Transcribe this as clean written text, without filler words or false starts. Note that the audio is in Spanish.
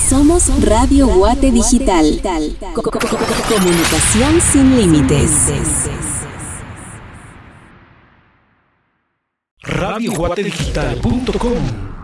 Somos Radio Guate Digital. Comunicación sin límites. RadioGuateDigital.com